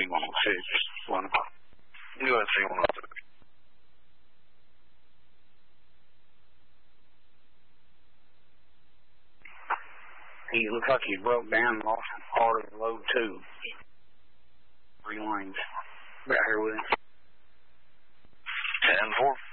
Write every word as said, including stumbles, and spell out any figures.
C one oh six. One o'clock. Go ahead, C one oh six. He looks like he broke down and lost part of the load too. Three lanes. Back here with him. ten four.